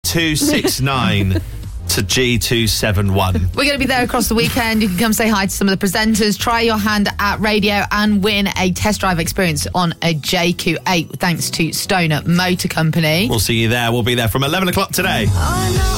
G269 to G271. We're going to be there across the weekend. You can come say hi to some of the presenters, try your hand at radio and win a test drive experience on a JQ8 thanks to Stoner Motor Company. We'll see you there. We'll be there from 11 o'clock today. Oh, no.